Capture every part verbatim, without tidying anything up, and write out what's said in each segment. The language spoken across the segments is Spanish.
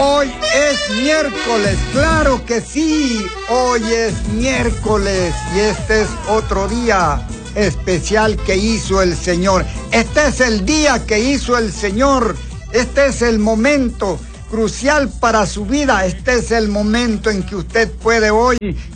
Hoy es miércoles, claro que sí, hoy es miércoles y este es otro día especial que hizo el Señor. Este es el día que hizo el Señor, este es el momento crucial para su vida, este es el momento en que usted puede hoy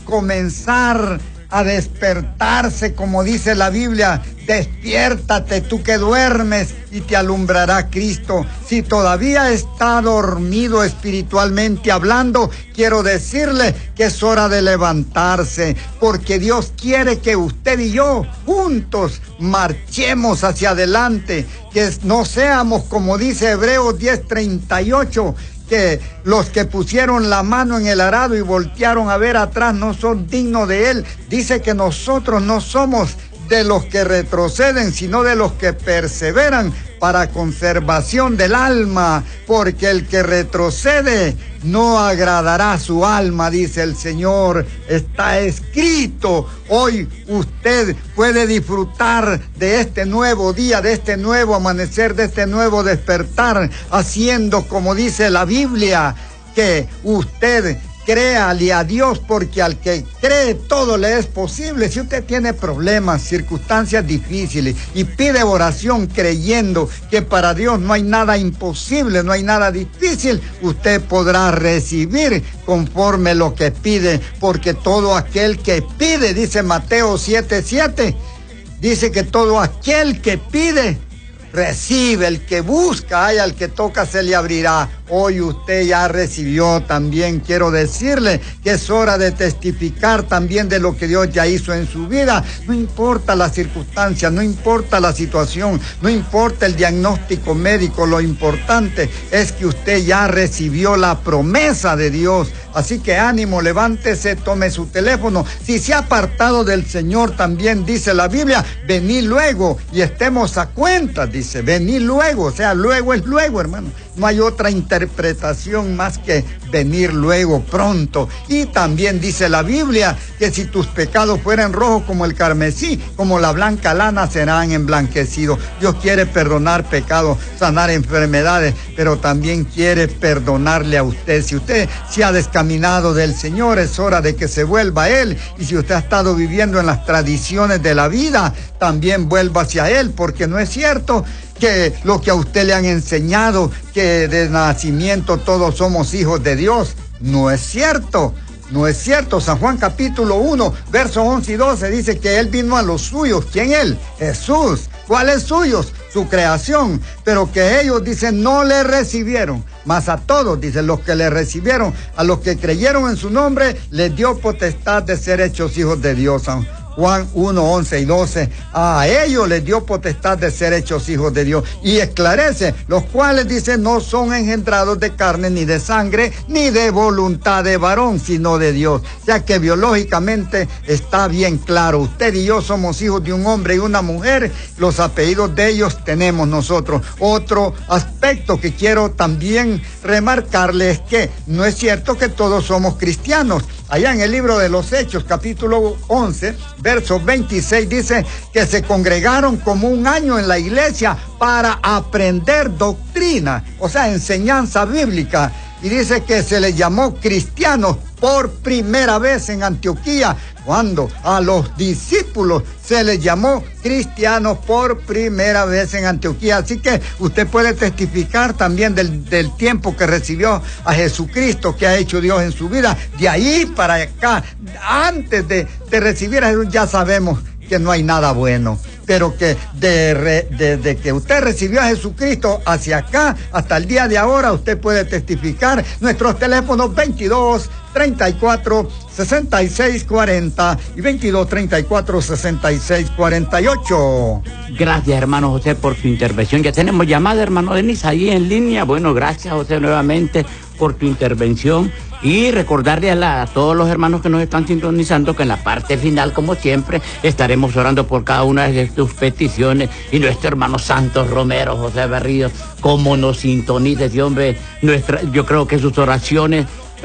comenzar a despertarse, como dice la Biblia. Despiértate tú que duermes y te alumbrará Cristo. Si todavía está dormido espiritualmente hablando, quiero decirle que es hora de levantarse, porque Dios quiere que usted y yo juntos marchemos hacia adelante, que no seamos, como dice Hebreos diez treinta y ocho, que los que pusieron la mano en el arado y voltearon a ver atrás no son dignos de él. Dice que nosotros no somos de los que retroceden, sino de los que perseveran para conservación del alma, porque el que retrocede no agradará a su alma, dice el Señor. Está escrito. Hoy usted puede disfrutar de este nuevo día, de este nuevo amanecer, de este nuevo despertar, haciendo como dice la Biblia, que usted créale a Dios, porque al que cree todo le es posible. Si usted tiene problemas, circunstancias difíciles y pide oración creyendo que para Dios no hay nada imposible, no hay nada difícil, usted podrá recibir conforme lo que pide, porque todo aquel que pide, dice Mateo siete siete, dice que todo aquel que pide recibe, el que busca, y al que toca se le abrirá. Hoy usted ya recibió también. Quiero decirle que es hora de testificar también de lo que Dios ya hizo en su vida. No importa la circunstancia, no importa la situación, no importa el diagnóstico médico, lo importante es que usted ya recibió la promesa de Dios. Así que ánimo, levántese, tome su teléfono. Si se ha apartado del Señor, también dice la Biblia, venid luego y estemos a cuentas, dice, venid luego, o sea, luego es luego, hermano. No hay otra interpretación más que venir luego, pronto. Y también dice la Biblia que si tus pecados fueran rojos como el carmesí, como la blanca lana, serán emblanquecidos. Dios quiere perdonar pecados, sanar enfermedades, pero también quiere perdonarle a usted. Si usted se ha descaminado del Señor, es hora de que se vuelva a Él. Y si usted ha estado viviendo en las tradiciones de la vida, también vuelva hacia Él, porque no es cierto que lo que a usted le han enseñado, que de nacimiento todos somos hijos de Dios. No es cierto, no es cierto. San Juan capítulo uno, versos once y doce dice que Él vino a los suyos. ¿Quién Él? Jesús. ¿Cuáles suyos? Su creación. Pero que ellos, dicen, no le recibieron. Mas a todos, dicen, los que le recibieron, a los que creyeron en su nombre, les dio potestad de ser hechos hijos de Dios. San Juan uno, once y doce, a ellos les dio potestad de ser hechos hijos de Dios. Y esclarece, los cuales, dice, no son engendrados de carne ni de sangre, ni de voluntad de varón, sino de Dios. O sea que biológicamente está bien claro. Usted y yo somos hijos de un hombre y una mujer. Los apellidos de ellos tenemos nosotros. Otro aspecto que quiero también remarcarle es que no es cierto que todos somos cristianos. Allá en el libro de los Hechos, capítulo once, verso veintiséis, dice que se congregaron como un año en la iglesia para aprender doctrina, o sea, enseñanza bíblica. Y dice que se les llamó cristianos por primera vez en Antioquía, cuando a los discípulos se les llamó cristianos por primera vez en Antioquía. Así que usted puede testificar también del, del tiempo que recibió a Jesucristo, que ha hecho Dios en su vida. De ahí para acá, antes de, de recibir a Jesús, ya sabemos que no hay nada bueno, pero que desde de, de que usted recibió a Jesucristo hacia acá, hasta el día de ahora, usted puede testificar. Nuestros teléfonos veintidós, treinta y cuatro, sesenta y seis cuarenta y veintidós, treinta y cuatro, sesenta y seis cuarenta y ocho. Gracias, hermano José, por su intervención. Ya tenemos llamada, hermano Denis, ahí en línea. Bueno, gracias, José, nuevamente por tu intervención. Y recordarle a, la, a todos los hermanos que nos están sintonizando que en la parte final, como siempre, estaremos orando por cada una de sus peticiones. Y nuestro hermano Santos Romero, José Berrío, cómo nos sintoniza ese hombre. Nuestra, yo creo que sus oraciones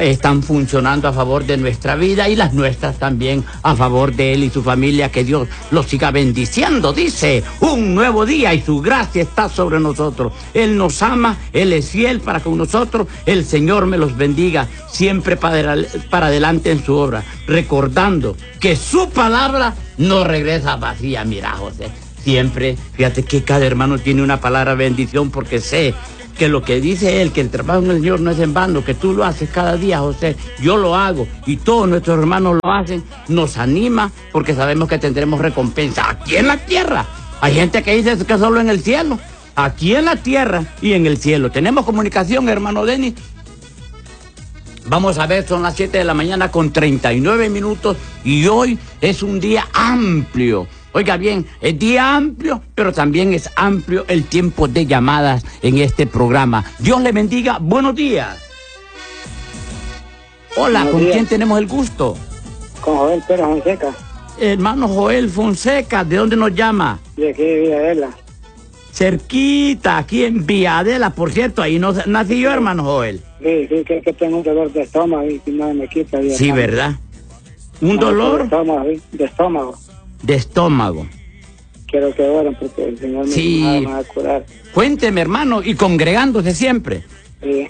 están funcionando a favor de nuestra vida y las nuestras también a favor de él y su familia. Que Dios los siga bendiciendo. Dice, un nuevo día y su gracia está sobre nosotros. Él nos ama, Él es fiel para con nosotros. El Señor me los bendiga siempre para, para adelante en su obra, recordando que su palabra no regresa vacía. Mira, José, siempre, fíjate que cada hermano tiene una palabra bendición, porque sé que lo que dice él, que el trabajo en el Señor no es en vano, que tú lo haces cada día, José, yo lo hago y todos nuestros hermanos lo hacen, nos anima porque sabemos que tendremos recompensa aquí en la tierra. Hay gente que dice que solo en el cielo, aquí en la tierra y en el cielo. Tenemos comunicación, hermano Denis. Vamos a ver, son las siete de la mañana con treinta y nueve minutos y hoy es un día amplio. Oiga bien, es día amplio, pero también es amplio el tiempo de llamadas en este programa. Dios le bendiga, buenos días. Hola, buenos ¿con días. ¿Quién tenemos el gusto? Con Joel Pérez Fonseca. Hermano Joel Fonseca, ¿de dónde nos llama? De aquí de Villadela. Cerquita, aquí en Villadela, por cierto, ahí no nací yo, hermano Joel. Sí, sí, que, que tengo un dolor de estómago y no me quita. Bien, sí, hermano. ¿Verdad? ¿Un no, dolor? De estómago, de estómago. De estómago. Quiero que oren porque el Señor me, sí. va a curar. Cuénteme, hermano, y congregándose siempre. Sí.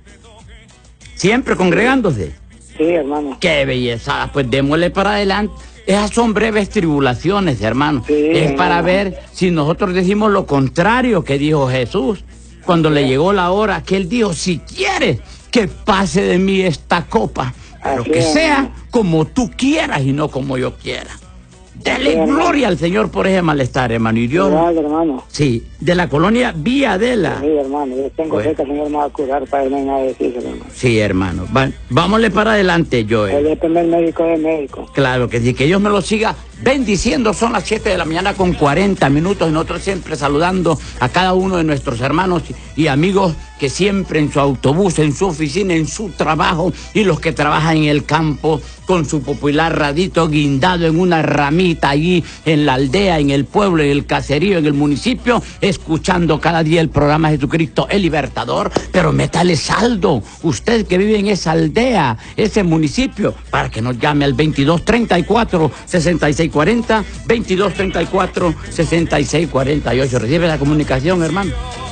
¿Siempre congregándose? Sí, hermano. Qué belleza, pues démosle para adelante. Esas son breves tribulaciones, hermano. Sí, es hermano. Para ver si nosotros decimos lo contrario que dijo Jesús. Cuando sí. le llegó la hora que él dijo, si quieres que pase de mí esta copa, pero así que es, sea hermano. como tú quieras y no como yo quiera. Dele sí, gloria al Señor por ese malestar, hermano. Y Dios, igual, hermano. Sí, de la colonia Villadela. Sí, hermano, yo tengo fe que el Señor me va a curar, para no hay nada de decir, hermano. Sí, hermano. Va, vámonos para adelante, Joel. Él es el primer médico de México. Claro que sí, que Dios me lo siga bendiciendo. Son las siete de la mañana con cuarenta minutos y nosotros siempre saludando a cada uno de nuestros hermanos y amigos que siempre en su autobús, en su oficina, en su trabajo, y los que trabajan en el campo con su popular radito guindado en una ramita allí en la aldea, en el pueblo, en el caserío, en el municipio, escuchando cada día el programa Jesucristo el Libertador. Pero métale saldo, usted que vive en esa aldea, ese municipio, para que nos llame al veintidós treinta y cuatro sesenta y seis cuarenta, veintidós treinta y cuatro sesenta y seis cuarenta y ocho. Recibe la comunicación, hermano.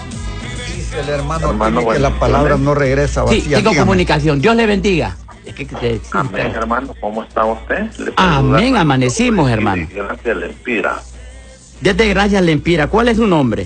Dice el hermano, hermano que la palabra no regresa vacía. Sí, tengo dígame. Comunicación. Dios le bendiga. Es que te, amén, hermano. ¿Cómo está usted? Amén, amanecimos, hermano. Gracias, Lempira. Desde Gracias, Lempira. ¿Cuál es su nombre?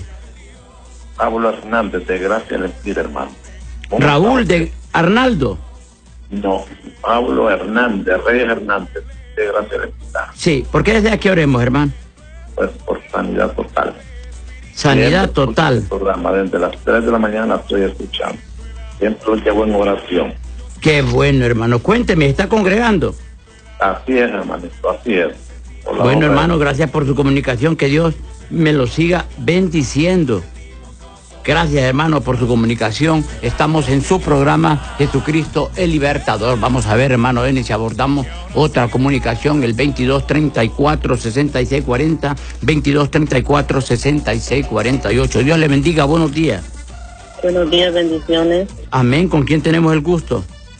Pablo Hernández, de Gracias, Lempira, hermano. Raúl de Arnaldo. No, Pablo Hernández, Reyes Hernández, de Gracias, Lempira. Sí, ¿por qué desea que oremos, hermano? Pues por sanidad total. Sanidad Siempre total. El programa desde las tres de la mañana estoy escuchando. Siempre lo llevo en oración. Qué bueno, hermano. Cuénteme, ¿está congregando? Así es, hermanito, así es. Bueno, hermano, gracias por su comunicación. Que Dios me lo siga bendiciendo. Gracias, hermano, por su comunicación. Estamos en su programa Jesucristo el Libertador. Vamos a ver, hermano Denis, si abordamos otra comunicación, el veintidós treinta y cuatro sesenta y seis cuarenta, veintidós treinta y cuatro sesenta y seis cuarenta y ocho. Dios le bendiga, buenos días. Buenos días, bendiciones. Amén. ¿Con quién tenemos el gusto?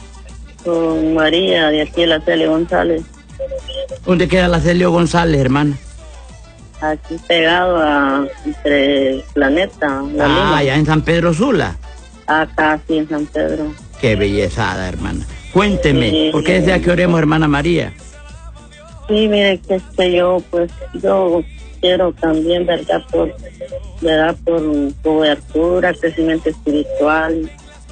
Con María, de aquí, la Celio González. ¿Dónde queda la Celio González, hermana? Aquí pegado a entre Planeta, la Ah, Lima. allá en San Pedro Sula. Acá, sí, en San Pedro. Qué bellezada, hermana. Cuénteme, Sí, ¿por qué desea que oremos, hermana María? Sí, mire, que este yo, pues, yo quiero también, ¿verdad? Por, ¿verdad? Por cobertura, crecimiento espiritual,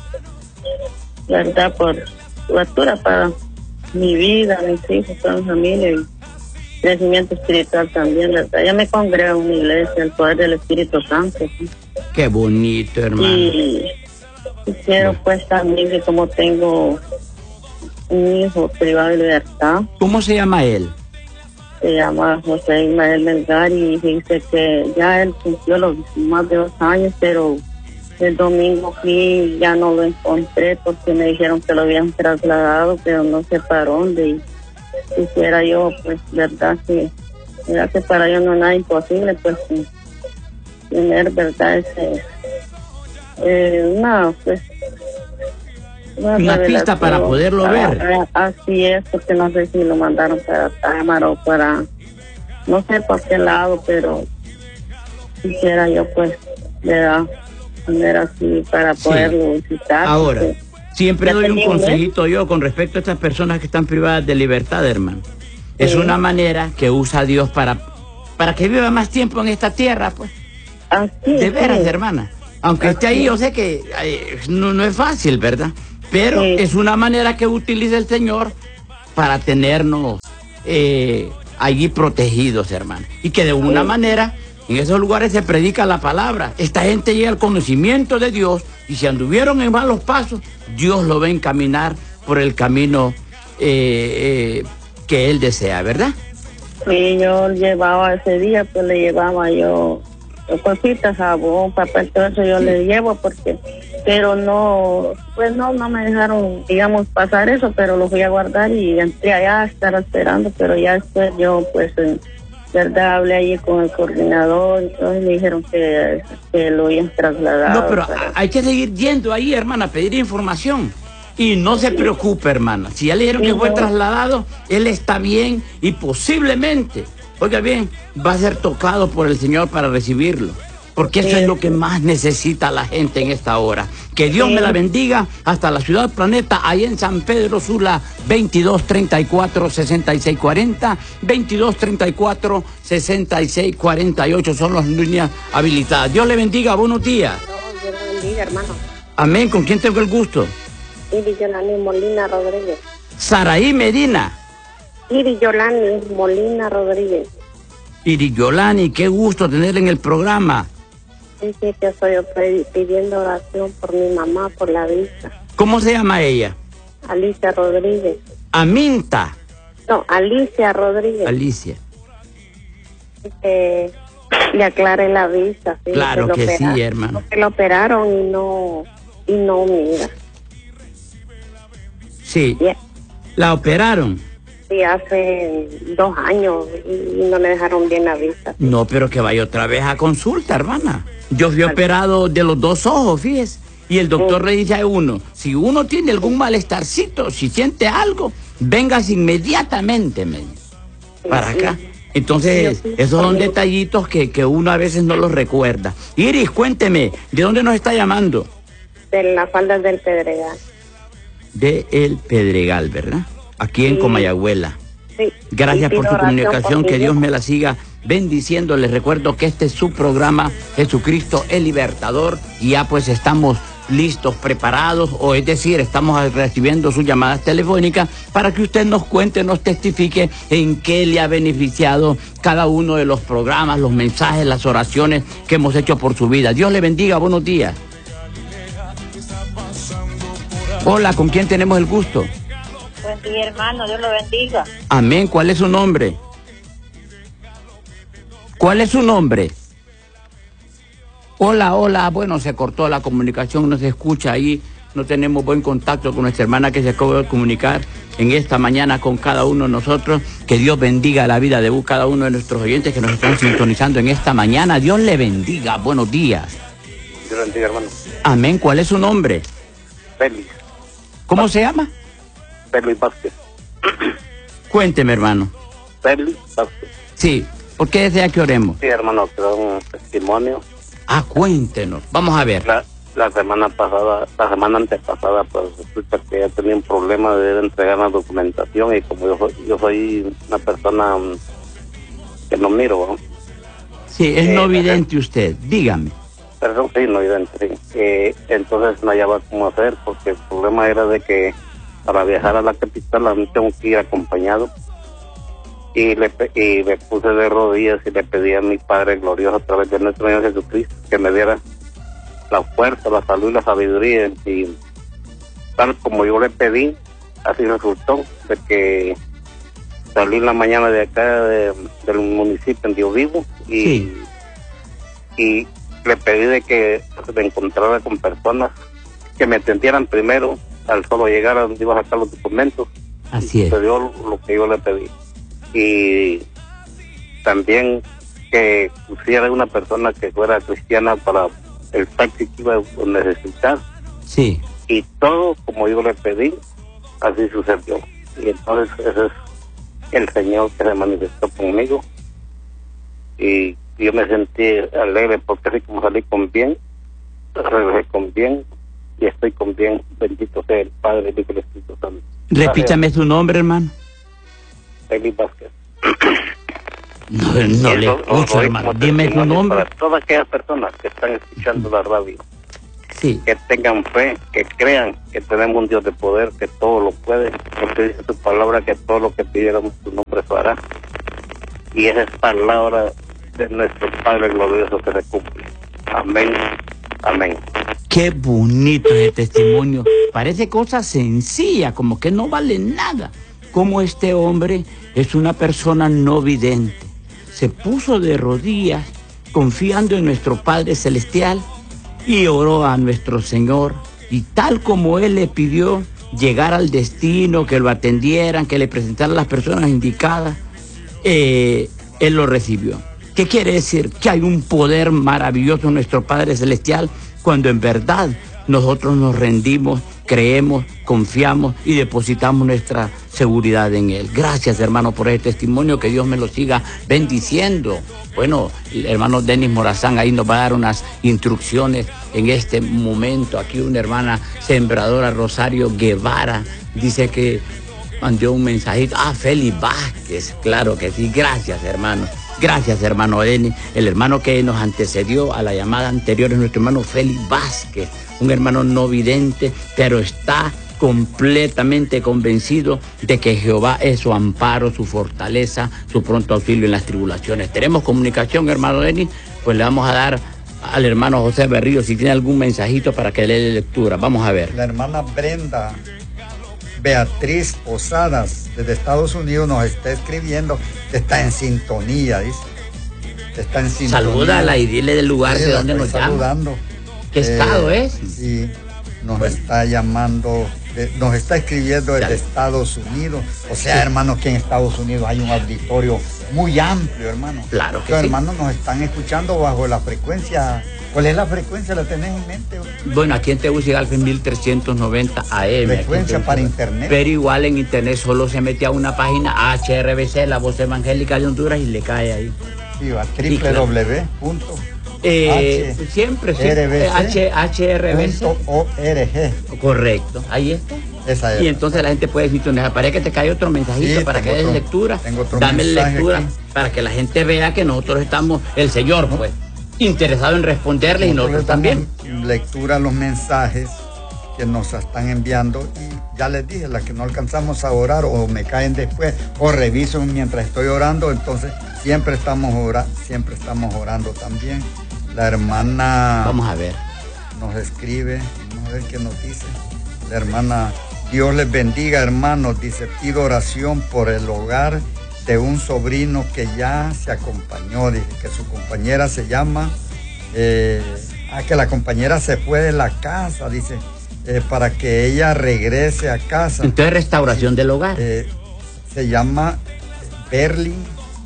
¿verdad? Por cobertura para mi vida, mis hijos, toda mi familia y crecimiento espiritual también, ¿verdad? Ya me congrego en una iglesia, el poder del Espíritu Santo. ¿Sí? Qué bonito, hermano. Y, y quiero pues también que como tengo un hijo privado de libertad. ¿Cómo se llama él? Se llama José Ismael Melgar y dice que ya él cumplió los más de dos años, pero el domingo fui, ya no lo encontré porque me dijeron que lo habían trasladado, pero no sé para dónde. Y quisiera yo, pues, verdad que, verdad que para yo no es nada imposible, pues, tener, verdad, ese, eh, una, pues, Una, una pista para poderlo ver. Ah, así es, porque no sé si lo mandaron para Támara o para, no sé por qué lado, pero quisiera yo pues, ¿verdad? Tener así para poderlo sí. visitar. Ahora, porque siempre doy un consejito yo con respecto a estas personas que están privadas de libertad, hermano. Es sí. una manera que usa Dios para, para que viva más tiempo en esta tierra, pues. Así de veras, sí. hermana. Aunque así esté ahí, yo sé que eh, no, no es fácil, ¿verdad? Pero sí. es una manera que utiliza el Señor para tenernos eh, allí protegidos, hermano. Y que de una sí. manera, en esos lugares se predica la palabra. Esta gente llega al conocimiento de Dios y si anduvieron en malos pasos, Dios lo va a encaminar por el camino eh, eh, que Él desea, ¿verdad? Sí, yo llevaba ese día, pues le llevaba yo cositas, jabón, papel, todo eso yo sí. le llevo porque, pero no, pues no, no me dejaron, digamos, pasar eso, pero lo fui a guardar y entré allá a estar esperando, pero ya después yo, pues, en verdad, hablé allí con el coordinador y todo, y me dijeron que, que lo habían trasladado. No, pero, pero hay que seguir yendo ahí, hermana, a pedir información. Y no se preocupe, hermana. Si ya le dijeron sí, que fue no. trasladado, él está bien y posiblemente, oiga bien, va a ser tocado por el Señor para recibirlo. Porque eso sí. es lo que más necesita la gente en esta hora. Que Dios sí. me la bendiga hasta la ciudad planeta, ahí en San Pedro Sula, veintidós treinta y cuatro, sesenta y seis cuarenta, veintidós treinta y cuatro, sesenta y seis cuarenta y ocho son las líneas habilitadas. Dios le bendiga, buenos días. No, Dios le bendiga, hermano. Amén, ¿con quién tengo el gusto? Iri Yolani Molina Rodríguez. Saraí Medina. Iri Yolani Molina Rodríguez. Iri Yolani, qué gusto tenerla en el programa. Sí, sí, que estoy pidiendo oración por mi mamá, por la vista. ¿Cómo se llama ella? Alicia Rodríguez. Aminta. No, Alicia Rodríguez. Alicia. Que le aclare la vista. Sí, claro que, que sí, hermano. Que lo operaron y no, y no mira. Sí, yeah. La operaron. Sí, hace dos años y no le dejaron bien la vista. ¿Sí? No, pero que vaya otra vez a consulta, hermana. Yo fui vale. operado de los dos ojos, fíjese. Y el doctor sí. le dice a uno, si uno tiene algún malestarcito, si siente algo, vengas inmediatamente, me dice, sí, para acá. Sí. Entonces, sí, esos son detallitos que, que uno a veces no los recuerda. Iris, cuénteme, ¿de dónde nos está llamando? De las faldas del Pedregal. De El Pedregal, ¿verdad? Aquí en sí. Comayagüela. Sí. Gracias por su comunicación, por que Dios me la siga bendiciendo. Les recuerdo que este es su programa, Jesucristo el Libertador, y ya pues estamos listos, preparados, o es decir, estamos recibiendo sus llamadas telefónicas para que usted nos cuente, nos testifique en qué le ha beneficiado cada uno de los programas, los mensajes, las oraciones que hemos hecho por su vida. Dios le bendiga, buenos días. Hola, ¿con quién tenemos el gusto? Buen día, hermano, Dios lo bendiga. Amén, ¿cuál es su nombre? ¿Cuál es su nombre? Hola, hola, bueno, se cortó la comunicación, no se escucha ahí, no tenemos buen contacto con nuestra hermana que se acaba de comunicar en esta mañana con cada uno de nosotros. Que Dios bendiga la vida de cada uno de nuestros oyentes que nos están sintonizando en esta mañana. Dios le bendiga, buenos días. Dios le bendiga, hermano. Amén, ¿cuál es su nombre? Félix. ¿Cómo Vázquez. se llama? Félix Vázquez. Cuénteme, hermano. Félix Vázquez. Sí, ¿por qué desea que oremos? Sí, hermano, quiero un testimonio. Ah, cuéntenos, vamos a ver. La, la semana pasada, la semana antepasada, pues resulta que ya tenía un problema de entregar la documentación y como yo, yo soy una persona que no miro, ¿no? Sí, es eh, no vidente usted, dígame. Perdón, sí, no vidente, sí. Eh, entonces no hallaba cómo hacer porque el problema era de que para viajar a la capital a mí tengo que ir acompañado. Y, le, y me puse de rodillas y le pedí a mi Padre glorioso a través de nuestro Señor Jesucristo que me diera la fuerza, la salud y la sabiduría. Y tal como yo le pedí, así resultó, de que salí en la mañana de acá de, del municipio en Dio Vivo y, sí. y le pedí de que me encontrara con personas que me atendieran primero al solo llegar a donde iba a sacar los documentos. Así es. Se dio lo que yo le pedí. Y también que pusiera una persona que fuera cristiana para el taxi que iba a necesitar. Sí. y todo como yo le pedí, así sucedió. Y entonces ese es el Señor que se manifestó conmigo, y yo me sentí alegre porque así como salí con bien, regresé con bien y estoy con bien. Bendito sea el Padre, el Hijo y el Espíritu Santo. Repítame su nombre, hermano. Félix Vázquez. No, no le escucho, hermano. Dime su nombre. Para todas aquellas personas que están escuchando la radio, sí, que tengan fe, que crean que tenemos un Dios de poder, que todo lo puede, porque dice su palabra que todo lo que pidiéramos su nombre se hará. Y esa es palabra de nuestro Padre glorioso que se cumple. Amén, amén. Qué bonito ese testimonio. Parece cosa sencilla, como que no vale nada. Como este hombre es una persona no vidente. Se puso de rodillas, confiando en nuestro Padre Celestial, y oró a nuestro Señor. Y tal como Él le pidió llegar al destino, que lo atendieran, que le presentaran las personas indicadas, eh, Él lo recibió. ¿Qué quiere decir? Que hay un poder maravilloso en nuestro Padre Celestial cuando en verdad nosotros nos rendimos, creemos, confiamos y depositamos nuestra seguridad en Él. Gracias, hermano, por este testimonio, que Dios me lo siga bendiciendo. Bueno, el hermano Denis Morazán ahí nos va a dar unas instrucciones en este momento. Aquí una hermana sembradora, Rosario Guevara, dice que mandó un mensajito. Ah, Félix Vázquez, claro que sí. Gracias, hermano. Gracias, hermano Denis. El hermano que nos antecedió a la llamada anterior es nuestro hermano Félix Vázquez, un hermano no vidente, pero está completamente convencido de que Jehová es su amparo, su fortaleza, su pronto auxilio en las tribulaciones. Tenemos comunicación, hermano Denis, pues le vamos a dar al hermano José Berrío si tiene algún mensajito para que le dé lectura. Vamos a ver. La hermana Brenda Beatriz Posadas desde Estados Unidos nos está escribiendo que está en sintonía, dice. Está en sintonía. Salúdala y dile del lugar sí, de donde nos saludando. llama. ¿Qué eh, estado es? Sí, nos bueno. está llamando, de, nos está escribiendo desde Estados Unidos. O sea, sí, hermano, que en Estados Unidos hay un auditorio muy amplio, hermano. Claro que Los sí. hermanos nos están escuchando bajo la frecuencia. ¿Cuál es la frecuencia? ¿La tenés en mente? Bueno, aquí en Tegucigalpa en mil trescientos noventa A M. Frecuencia para internet. Pero igual en internet solo se mete a una página H R B C, la Voz Evangélica de Honduras, y le cae ahí. Sí, va, doble u doble u doble u punto eh, siempre, siempre H R B C punto org. Correcto, ahí está. Esa es. Y entonces la gente puede sintonizar. Parece que te cae otro mensajito sí, para que des lectura. Tengo otro Dame lectura aquí, para que la gente vea que nosotros estamos, el Señor, pues, interesado en responderle, y nosotros también. Lectura a los mensajes que nos están enviando, y ya les dije, las que no alcanzamos a orar o me caen después o reviso mientras estoy orando, entonces siempre estamos orando, siempre estamos orando también. La hermana, vamos a ver, nos escribe, vamos a ver qué nos dice. La hermana, Dios les bendiga, hermanos, dice, pido oración por el hogar de un sobrino que ya se acompañó, dice que su compañera se llama, eh, ah, que la compañera se fue de la casa, dice, eh, para que ella regrese a casa. Entonces, restauración sí, del hogar. Eh, se llama Berlin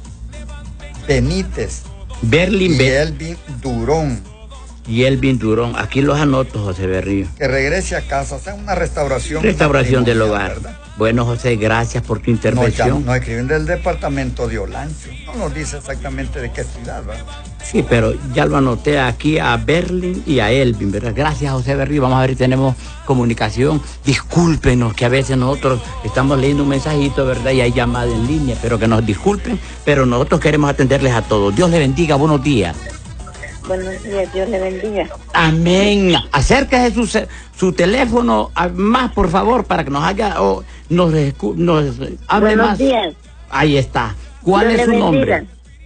Benítez. Berlin y Elvin Durón. Y Elvin Durón, aquí los anoto, José Berrío. Que regrese a casa, o sea, una restauración. Restauración del hogar. ¿Verdad? Bueno, José, gracias por tu intervención. Nos, nos escriben del departamento de Olancho. No nos dice exactamente de qué ciudad, ¿verdad? Sí, pero ya lo anoté aquí a Berlin y a Elvin, ¿verdad? Gracias, José Berrío. Vamos a ver si tenemos comunicación. Discúlpenos que a veces nosotros estamos leyendo un mensajito, ¿verdad? Y hay llamada en línea, pero que nos disculpen. Pero nosotros queremos atenderles a todos. Dios les bendiga. Buenos días. Buenos días, Dios le bendiga. Amén. Acérquese su, su teléfono a, más, por favor, para que nos haga o nos, nos hable Buenos más. Buenos días. Ahí está. ¿Cuál Dios es su bendiga. nombre?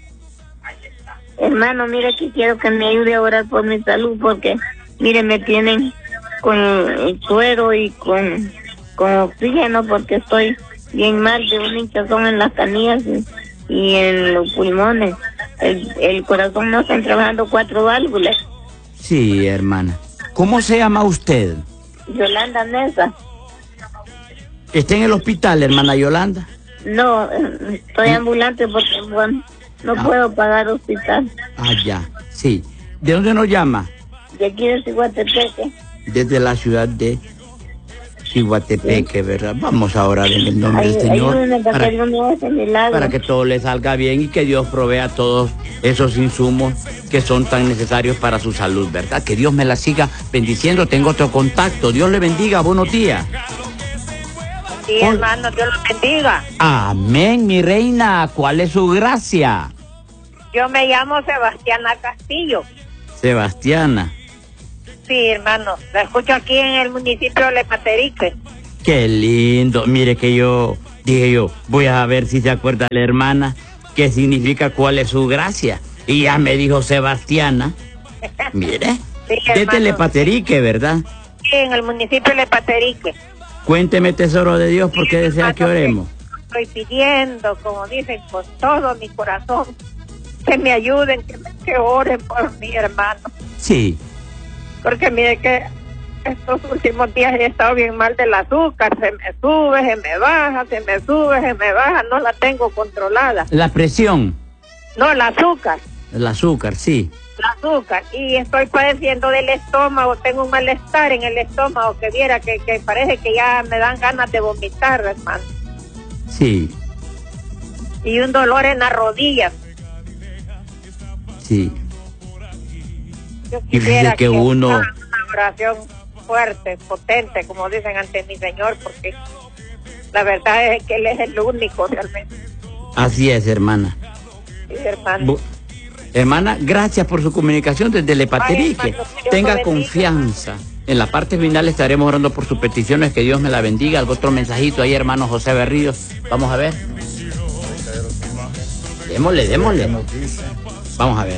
Hermano, mire que quiero que me ayude a orar por mi salud, porque, mire, me tienen con suero y con, con oxígeno, porque estoy bien mal de una hinchazón en las canillas y, y en los pulmones. El, el corazón no está trabajando cuatro válvulas. Sí, hermana. ¿Cómo se llama usted? Yolanda Mesa. ¿Está en el hospital, hermana Yolanda? No, estoy ambulante porque bueno, no ah. puedo pagar hospital. Ah, ya, sí. ¿De dónde nos llama? De aquí de Ciguatepeque. Desde la ciudad de Ciguatepeque, ¿verdad? Vamos a orar en el nombre del Señor para, para que todo le salga bien y que Dios provea todos esos insumos que son tan necesarios para su salud, ¿verdad? Que Dios me la siga bendiciendo. Tengo otro contacto. Dios le bendiga. Buenos días. Sí, hermano, Dios lo bendiga. Amén, mi reina. ¿Cuál es su gracia? Yo me llamo Sebastiana Castillo. Sebastiana. Sí, hermano. La escucho aquí en el municipio de Lepaterique. Qué lindo. Mire que yo, dije yo, voy a ver si se acuerda la hermana qué significa cuál es su gracia. Y ya me dijo Sebastiana. Mire. Sí, de Telepaterique, ¿verdad? Sí, en el municipio de Lepaterique. Cuénteme, tesoro de Dios, ¿por qué sí, desea que oremos? Estoy pidiendo, como dicen, con todo mi corazón, que me ayuden, que, me, que oren por mi hermano. Sí. Porque mire que estos últimos días he estado bien mal del azúcar, se me sube, se me baja, se me sube, se me baja, no la tengo controlada. ¿La presión? No, el azúcar. El azúcar, sí. El azúcar, y estoy padeciendo del estómago, tengo un malestar en el estómago, que viera que, que parece que ya me dan ganas de vomitar, hermano. Sí. Y un dolor en las rodillas. Sí. Yo quisiera que, que que uno... una oración fuerte, potente, como dicen ante mi Señor, porque la verdad es que Él es el único realmente. Así es, hermana. Sí, hermano. Bu Hermana, gracias por su comunicación desde Lepaterique. Tenga confianza. En la parte final estaremos orando por sus peticiones, que Dios me la bendiga. Algo otro mensajito ahí, hermano José Berríos. Vamos a ver. Démosle, démosle. Vamos a ver.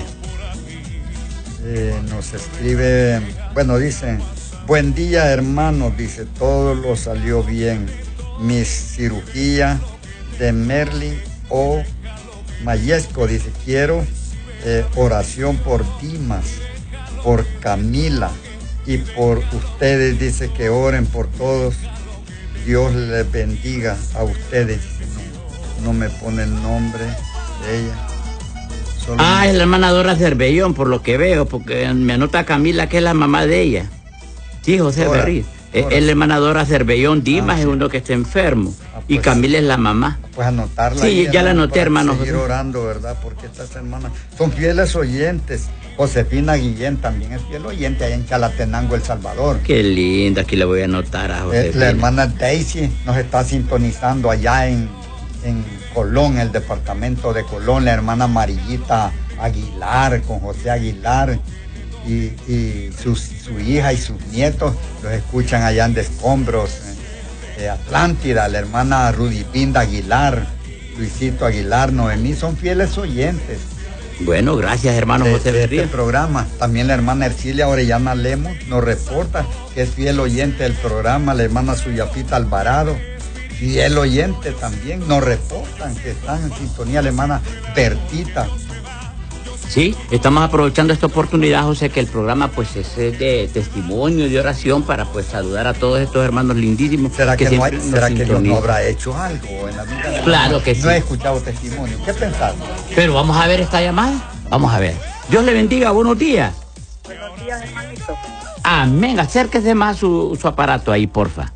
Eh, nos escribe, bueno, dice, buen día, hermano, dice, todo lo salió bien. Mi cirugía de Merlin o Mayesco, dice, quiero eh, oración por Dimas, por Camila y por ustedes, dice que oren por todos. Dios les bendiga a ustedes. No me pone el nombre de ella. Solo ah, me... es la hermana Dora Cervellón, por lo que veo, porque me anota Camila que es la mamá de ella. Sí, José Berrío. Es la hermana Dora Cervellón. Dimas ah, sí. es uno que está enfermo. Ah, pues, y Camila es la mamá. Pues anotarla. Sí, ahí, ya la anoté, hermano. Seguir José. orando, ¿verdad? Porque estas hermanas son fieles oyentes. Josefina Guillén también es fiel oyente allá en Chalatenango, El Salvador. Qué linda, aquí le voy a anotar a Josefina. Eh, la hermana Daisy nos está sintonizando allá en, en Colón, el departamento de Colón. La hermana Amarillita Aguilar, con José Aguilar. Y, y su, su hija y sus nietos los escuchan allá en Descombros, eh, Atlántida. La hermana Rudipinda Aguilar, Luisito Aguilar, Noemí, son fieles oyentes. Bueno, gracias, hermano de, José de Berrío. Este programa. También la hermana Ercilia Orellana Lemos nos reporta que es fiel oyente del programa. La hermana Suyapita Alvarado, fiel oyente también, nos reportan que están en sintonía. La hermana Bertita. Sí, estamos aprovechando esta oportunidad, José, que el programa pues es de testimonio, de oración, para pues saludar a todos estos hermanos lindísimos. ¿Será que, que, no, hay, ¿será que Dios no habrá hecho algo en la vida? Claro que sí. No he escuchado testimonio. ¿Qué pensás? Pero vamos a ver esta llamada. Vamos a ver. Dios le bendiga. Buenos días. Buenos días, hermanito. Amén. Acérquese más su, su aparato ahí, porfa.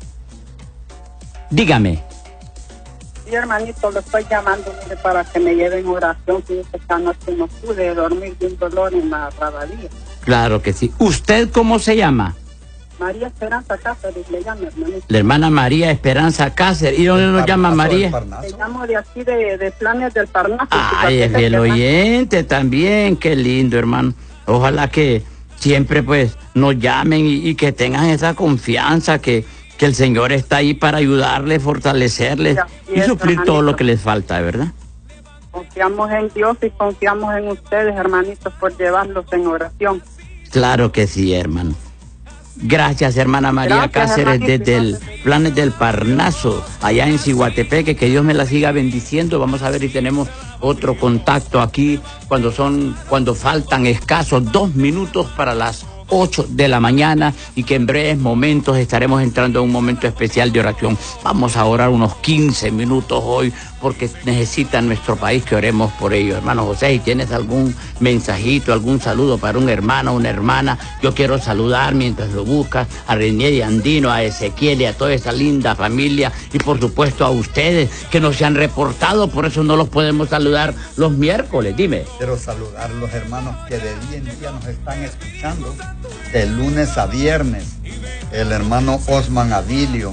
Dígame. Sí, hermanito, lo estoy llamando para que me lleven oración, que esta noche no pude dormir de un dolor en la rabadilla. Claro que sí. ¿Usted cómo se llama? María Esperanza Cáceres, le llamo, hermanito. La hermana María Esperanza Cáceres. ¿Y dónde nos llama María? Le llamo de aquí, de, de Planes del Parnaso. Ay, es el oyente también. Qué lindo, hermano. Ojalá que siempre, pues, nos llamen y, y que tengan esa confianza que... que el Señor está ahí para ayudarles, fortalecerles y suplir hermanito. Todo lo que les falta, ¿verdad? Confiamos en Dios y confiamos en ustedes, hermanitos, por llevarlos en oración. Claro que sí, hermano. Gracias, hermana María Gracias, Cáceres, desde el Planes del Parnaso, allá en Ciguatepeque. Que Dios me la siga bendiciendo. Vamos a ver si tenemos otro contacto aquí cuando son, cuando faltan escasos dos minutos para las ocho de la mañana y que en breves momentos estaremos entrando en un momento especial de oración. Vamos a orar unos quince minutos hoy porque necesita nuestro país que oremos por ellos. Hermano José, si tienes algún mensajito, algún saludo para un hermano, una hermana, yo quiero saludar mientras lo buscas a René y Andino, a Ezequiel y a toda esa linda familia y por supuesto a ustedes que nos se han reportado, por eso no los podemos saludar los miércoles. Dime. Quiero saludar a los hermanos que de día en día nos están escuchando, de lunes a viernes. El hermano Osman Avilio,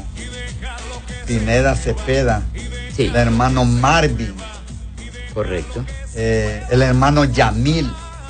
Pineda Cepeda, sí. El hermano Marvin. Correcto. Eh, el hermano Yamil,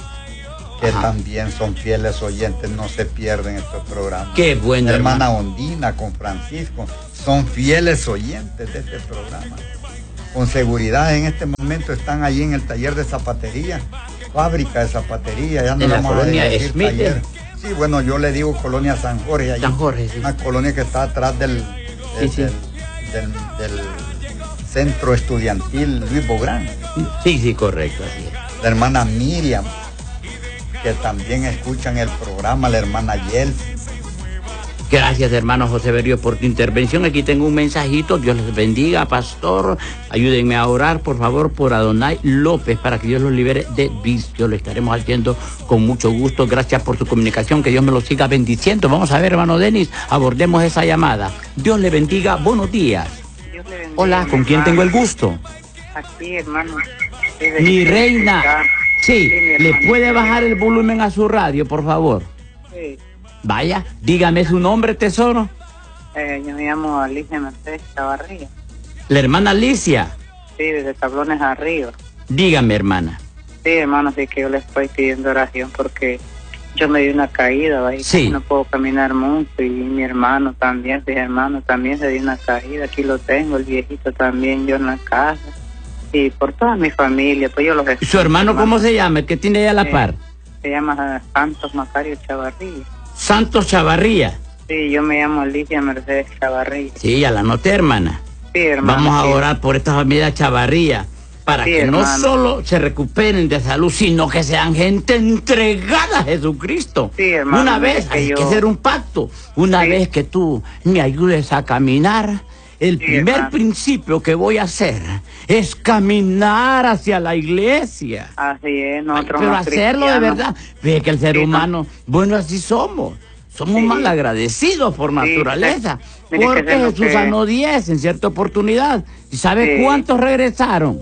que Ajá. también son fieles oyentes, no se pierden estos programas. Qué bueno. La hermana hermano. Ondina con Francisco, son fieles oyentes de este programa. Con seguridad en este momento están allí en el taller de zapatería, fábrica de zapatería, ya no en la vamos colonia a decir Smith. taller. Sí, bueno, yo le digo colonia San Jorge, allí, San Jorge, sí. Una colonia que está atrás del, del, sí, sí. del, del, del centro estudiantil Luis Bográn. Sí, sí, correcto, así es. La hermana Miriam, que también escuchan el programa, la hermana Yelsi. Gracias, hermano José Berrío, por tu intervención. Aquí tengo un mensajito. Dios les bendiga, pastor. Ayúdenme a orar, por favor, por Adonai López, para que Dios los libere de vicio. Lo estaremos haciendo con mucho gusto. Gracias por su comunicación. Que Dios me lo siga bendiciendo. Vamos a ver, hermano Denis, abordemos esa llamada. Dios le bendiga. Buenos días. Dios le bendiga. Hola, ¿con quién tengo el gusto? Aquí, hermano. Mi reina. Sí, Sí, mi ¿le hermano. puede bajar el volumen a su radio, por favor? Sí. Vaya, dígame su nombre, tesoro. Eh, yo me llamo Alicia Mercedes Chavarría. La hermana Alicia. Sí, desde Tablones a Río. Dígame, hermana. Sí, hermano, sí que yo le estoy pidiendo oración porque yo me di una caída, ¿va? Y Sí. no puedo caminar mucho. Y mi hermano también, mi hermano también se dio una caída. Aquí lo tengo, el viejito también, yo en la casa. Y por toda mi familia, pues yo los ¿Y su hermano cómo se llama? ¿El que tiene ahí a la Sí. par? Se llama Santos Macario Chavarría. Santos Chavarría. Sí, yo me llamo Alicia Mercedes Chavarría. Sí, ya la noté, hermana. Sí, hermano. Vamos a sí. orar por esta familia Chavarría para Sí, que hermano. no solo se recuperen de salud, sino que sean gente entregada a Jesucristo. Sí, hermano, Una mire vez, que hay yo- que hacer un pacto. Una Sí. vez que tú me ayudes a caminar, el Sí, primer hermano. principio que voy a hacer es caminar hacia la iglesia. Así es, nosotros Pero los hacerlo de cristianos. verdad. Ve que el ser Sí, no. humano, bueno, así somos. Somos Sí. mal agradecidos por naturaleza. mire que Porque es lo Jesús que- sanó diez en cierta oportunidad. ¿Y sabe Sí. cuántos regresaron?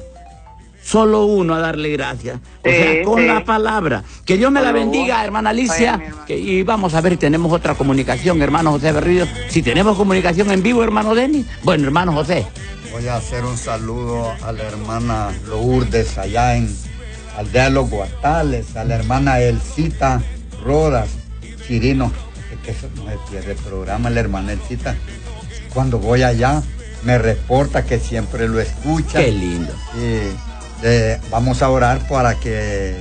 Solo uno a darle gracias. O Sí, sea, con sí. la palabra. Que Dios me la Solo bendiga, uno. hermana Alicia. Vaya, mi hermano. Que- y vamos a ver si tenemos otra comunicación, hermano José Berrío. Si tenemos comunicación en vivo, hermano Denis. Bueno, hermano José. Voy a hacer un saludo a la hermana Lourdes allá en Aldea Los Guatales, a la hermana Elcita Rodas, Chirino, que eso no se pierde el programa, la hermana Elcita. Cuando voy allá me reporta que siempre lo escucha. Qué lindo. Y eh, vamos a orar para que eh,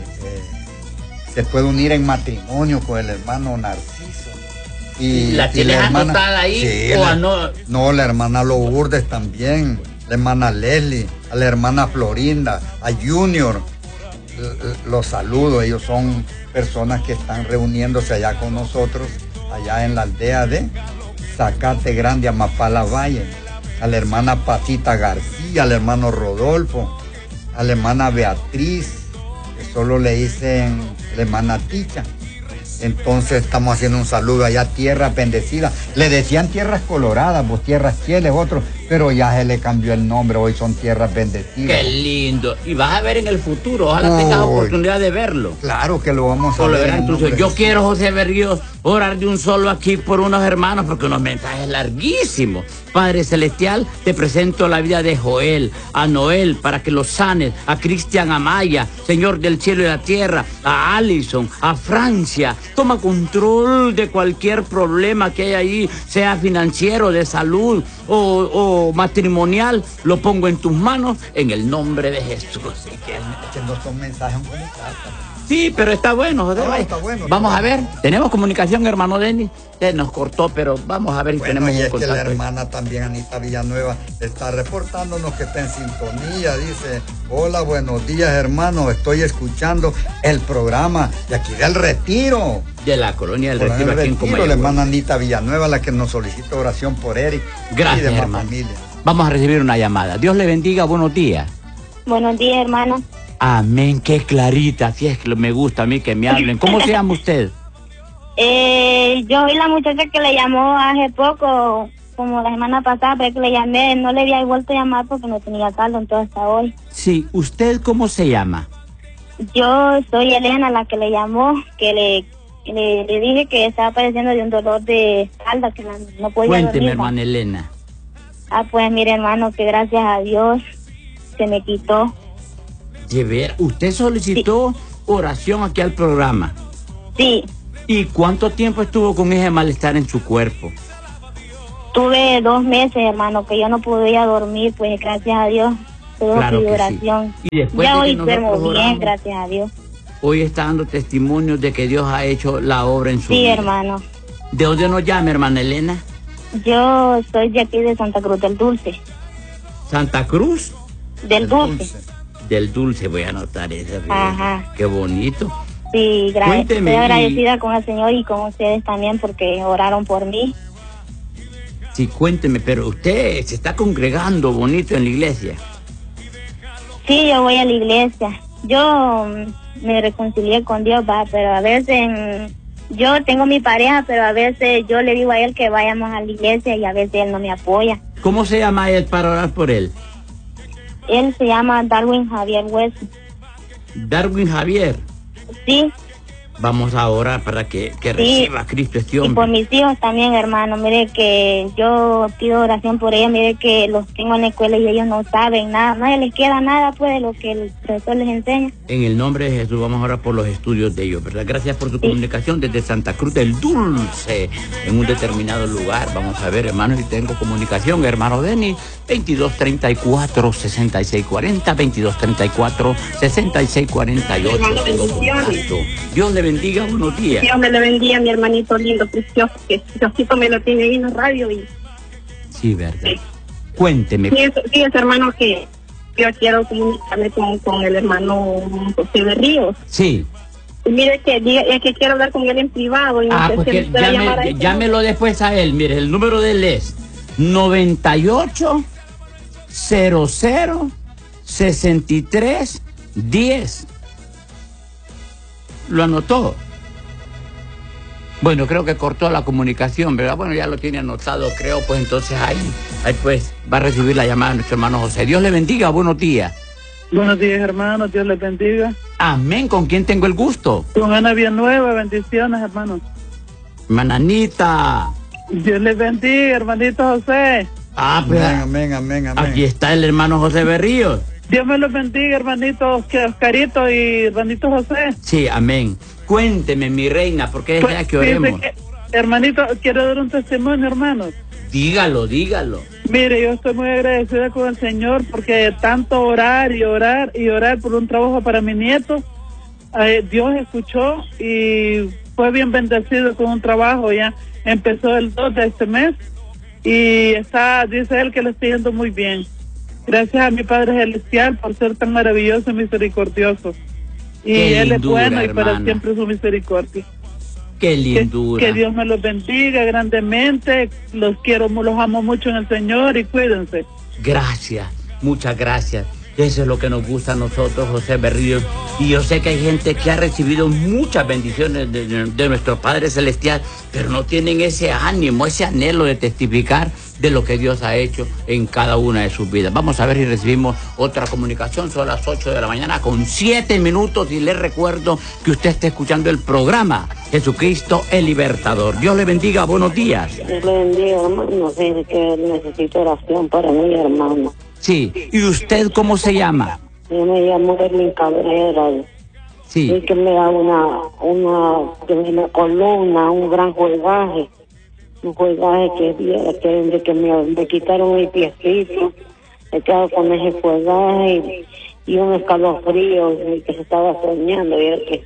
se pueda unir en matrimonio con el hermano Narciso. Y, ¿La y tienes hermana- anotada ahí Sí, o la- no? no, la hermana Lourdes también, la hermana Leslie, a la hermana Florinda, a Junior, l- l- los saludo, ellos son personas que están reuniéndose allá con nosotros, allá en la aldea de Zacate Grande, Amapala Valle, a la hermana Patita García, al hermano Rodolfo, a la hermana Beatriz, que solo le dicen la hermana Ticha. Entonces estamos haciendo un saludo allá, tierras bendecidas. Le decían tierras coloradas, pues tierras chieles, otros, pero ya se le cambió el nombre, hoy son tierras bendecidas. Qué lindo. Y vas a ver en el futuro, ojalá tengas Uy. oportunidad de verlo. Claro que lo vamos a Por lo ver. verán, en entonces, nombre yo de quiero, José Berrío, orar de un solo aquí por unos hermanos, porque unos mensajes larguísimos. Padre Celestial, te presento la vida de Joel, a Noel, para que los sanes, a Cristian Amaya, Señor del cielo y la tierra, a Allison, a Francia. Toma control de cualquier problema que haya ahí, sea financiero, de salud o, o matrimonial. Lo pongo en tus manos, en el nombre de Jesús. que no son mensajes como cartas. Sí, pero está bueno, José. No, está bueno, vamos está a ver, tenemos comunicación, hermano Denis. Se nos cortó, pero vamos a ver si bueno, tenemos y un es que la contacto. hermana también, Anita Villanueva, está reportándonos que está en sintonía. Dice, hola, buenos días, hermano. Estoy escuchando el programa de aquí del Retiro. De la colonia del Por Retiro, el aquí en Retiro, Comayagüela. la hermana Anita Villanueva, la que nos solicita oración por Eric. Gracias, y demás hermano. familia. Vamos a recibir una llamada. Dios le bendiga, buenos días. Buenos días, hermano. Amén, qué clarita, así es que me gusta a mí que me hablen. ¿Cómo se llama usted? Eh, yo vi la muchacha que le llamó hace poco, como la semana pasada, pero que le llamé, no le había vuelto a llamar porque no tenía saldo, entonces hasta hoy. Sí, ¿usted cómo se llama? Yo soy Elena, la que le llamó, que le, le, le dije que estaba padeciendo de un dolor de espalda, que no, no podía Cuénteme, dormir. hermana Elena. Ah, pues mire, hermano, que gracias a Dios se me quitó. De ver, usted solicitó oración aquí al programa. Sí, ¿Y cuánto tiempo estuvo con ese malestar en su cuerpo? tuve dos meses, hermano, que yo no podía dormir, pues gracias a Dios tuve Claro que sí. oración. Y después Ya de que hoy nosotros duermo bien, oramos, gracias a Dios. hoy está dando testimonio de que Dios ha hecho la obra en su Sí, vida. hermano. ¿De dónde nos llama, hermana Elena? Yo soy de aquí de Santa Cruz del Dulce. Santa Cruz Del El Dulce. dulce. del Dulce, voy a anotar ese. Ajá. Qué bonito. Sí, gracias. Cuénteme, Estoy y- agradecida con el Señor y con ustedes también porque oraron por mí. Sí, cuénteme, pero usted se está congregando bonito en la iglesia. Sí, yo voy a la iglesia. Yo mm, me reconcilié con Dios, va, pero a veces mm, yo tengo mi pareja, pero a veces yo le digo a él que vayamos a la iglesia y a veces él no me apoya. ¿Cómo se llama él para orar por él? Él se llama Darwin Javier Hueso. Darwin Javier. Sí, Vamos a orar para que, que Sí. reciba a Cristo este y por hombre. mis hijos también, hermano. Mire que yo pido oración por ellos. Mire que los tengo en la escuela y ellos no saben nada. No les queda nada, pues, de lo que el profesor les enseña. En el nombre de Jesús vamos a orar por los estudios de ellos, ¿verdad? Gracias por su comunicación desde Santa Cruz del Dulce, en un determinado lugar. Vamos a ver, hermanos, si tengo comunicación. Hermano Denis, veintidós treinta y cuatro, sesenta y seis cuarenta, veintidós treinta y cuatro, sesenta y seis cuarenta y ocho. Tengo contacto. Dios le bendiga, buenos días. Dios me le bendiga, mi hermanito lindo, precioso, que Diosito me lo tiene ahí en la radio. Y Sí, verdad. Cuénteme. fíjese, fíjese, hermano, que yo quiero comunicarme con, con el hermano José de Ríos. Sí. Y mire que diga- es que quiero hablar con él en privado. Y no Ah, sé pues si que él puede llamar a llame, ese llámelo después a él. Mire, el número de él es noventa y ocho, cero cero, sesenta y tres, diez. ¿Lo anotó? Bueno, creo que cortó la comunicación, ¿verdad? Bueno, ya lo tiene anotado, creo, pues entonces ahí, ahí pues va a recibir la llamada de nuestro hermano José. Dios le bendiga, buenos días. Buenos días, hermanos. Dios les bendiga. Amén, ¿con quién tengo el gusto? Con Ana Villanueva, bendiciones, hermanos. Hermana Anita. Dios les bendiga, hermanito José. Ah, pues Amén, amén, amén, aquí está el hermano José Berríos. Dios me los bendiga, hermanito Oscarito y hermanito José. Sí, amén. Cuénteme, mi reina, porque es Pues, ya que fíjese oremos. que, hermanito, quiero dar un testimonio, hermanos. Dígalo, dígalo. Mire, yo estoy muy agradecida con el Señor porque tanto orar y orar y orar por un trabajo para mi nieto, eh, Dios escuchó y fue bien bendecido con un trabajo. Ya empezó el dos de este mes y está, dice él que le está yendo muy bien. Gracias a mi Padre Celestial por ser tan maravilloso y misericordioso. Y Qué Él es lindura, bueno y para hermana. siempre su misericordia. Qué Que, lindura. que Dios me los bendiga grandemente. Los quiero, los amo mucho en el Señor y cuídense. Gracias, muchas gracias. Eso es lo que nos gusta a nosotros, José Berríos. Y yo sé que hay gente que ha recibido muchas bendiciones de, de- de nuestro Padre Celestial, pero no tienen ese ánimo, ese anhelo de testificar de lo que Dios ha hecho en cada una de sus vidas. Vamos a ver si recibimos otra comunicación. Son las ocho de la mañana con siete minutos y les recuerdo que usted está escuchando el programa Jesucristo el Libertador. Dios le bendiga, buenos días. Dios le bendiga, hermano. Dice que necesito oración para mi hermano. Sí, ¿y usted cómo se llama? Yo me llamo Erwin Cabrera. Sí. Y que me da una, una, que una columna, un gran juegaje. Un juegaje que, que desde que me, me quitaron el piecito, he quedado con ese juegaje y, y un escalofrío que se estaba soñando. Y era que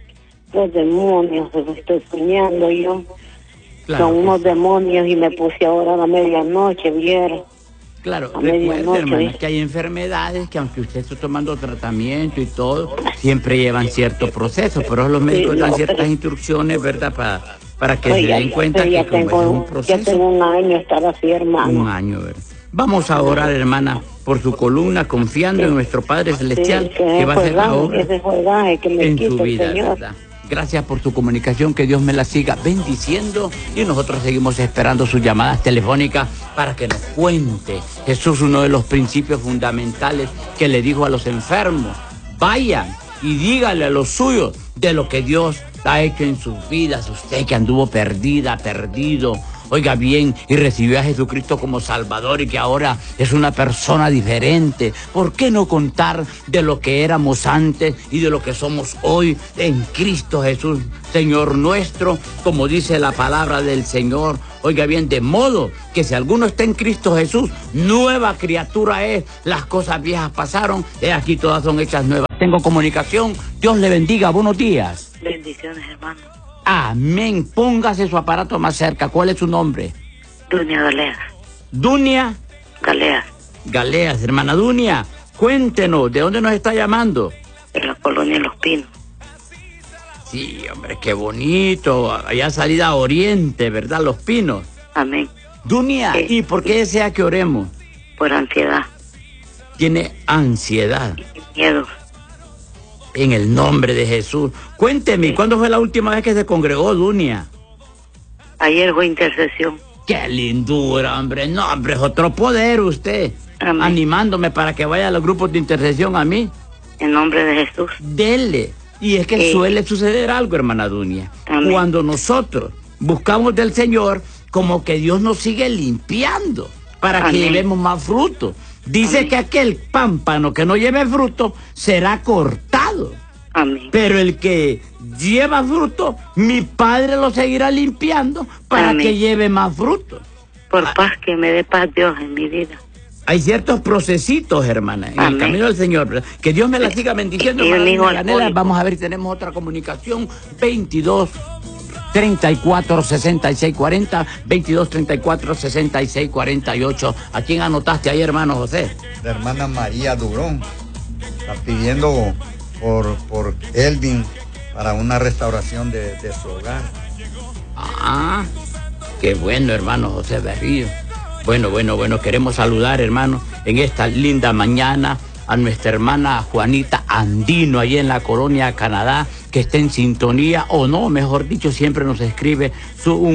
Los demonios, los estoy soñando yo. Claro, Son unos pues, demonios y me puse ahora a la medianoche, vieron. claro, a recuerde, medianoche, hermana, ¿ves? que hay enfermedades que aunque usted esté tomando tratamiento y todo, siempre llevan cierto proceso, pero los médicos Sí, dan no, ciertas pero- instrucciones, ¿verdad? Para, para que Oye, se den ya- cuenta ya que como tengo, es un ya proceso, tengo un año estar así, hermano. un año, ¿verdad? Vamos a orar, hermana, por su columna, confiando en nuestro Padre Celestial, Sí, que va a hacer la juegaje, obra ese juegaje que me en quita su el vida, Señor. ¿verdad? Gracias por su comunicación, que Dios me la siga bendiciendo y nosotros seguimos esperando sus llamadas telefónicas para que nos cuente. Jesús, uno de los principios fundamentales que le dijo a los enfermos, vayan y dígale a los suyos de lo que Dios ha hecho en sus vidas. Usted que anduvo perdida, perdido, oiga bien, y recibió a Jesucristo como Salvador y que ahora es una persona diferente. ¿Por qué no contar de lo que éramos antes y de lo que somos hoy en Cristo Jesús, Señor nuestro, como dice la palabra del Señor? Oiga bien, de modo que si alguno está en Cristo Jesús, nueva criatura es. Las cosas viejas pasaron, he aquí todas son hechas nuevas. Tengo comunicación, Dios le bendiga, buenos días. Bendiciones, hermano. Amén. Póngase su aparato más cerca. ¿Cuál es su nombre? Dunia Galeas. Dunia Galeas, Galeas. Hermana Dunia, cuéntenos, ¿de dónde nos está llamando? de la colonia Los Pinos. Sí, hombre, qué bonito. Allá salida a Oriente, ¿verdad? Los Pinos. Amén. Dunia, Sí. ¿y por qué desea que oremos? Por ansiedad Tiene ansiedad. y miedo. En el nombre de Jesús. Cuénteme, ¿cuándo fue la última vez que se congregó, Dunia? Ayer fue intercesión. Qué lindura, hombre. No, hombre, es otro poder usted. Amén. Animándome para que vaya a los grupos de intercesión a mí. En nombre de Jesús. Dele. Y es que Sí. suele suceder algo, hermana Dunia. Amén. Cuando nosotros buscamos del Señor, como que Dios nos sigue limpiando para que Amén. llevemos más fruto. Dice Amén. que aquel pámpano que no lleve fruto será cortado. Amén. Pero el que lleva fruto, mi Padre lo seguirá limpiando para Amén. que lleve más fruto. Por paz, que me dé paz Dios en mi vida. Hay ciertos procesitos, hermana, en el Amén. camino del Señor. Que Dios me la siga bendiciendo, Y un hermana hijo Doña Canela. alcohólico. Vamos a ver si tenemos otra comunicación. veintidós, treinta y cuatro, sesenta y seis, cuarenta. veintidós, treinta y cuatro, sesenta y seis, cuarenta y ocho. ¿A quién anotaste ahí, hermano José? La hermana María Durón está pidiendo por, por Elvin para una restauración de, de su hogar. Ah, qué bueno, hermano José Berrío. Bueno, bueno, bueno, queremos saludar, hermano, en esta linda mañana a nuestra hermana Juanita Andino, ahí en la colonia Canadá, que está en sintonía, o no, mejor dicho, siempre nos escribe su... un